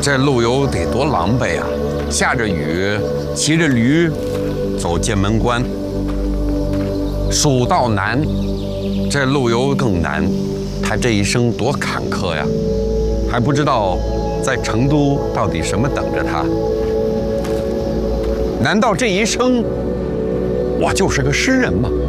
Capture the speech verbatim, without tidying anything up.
这路游得多狼狈啊！下着雨，骑着驴，走剑门关。蜀道难，这路游更难。他这一生多坎坷呀，还不知道在成都到底什么等着他。难道这一生我就是个诗人吗？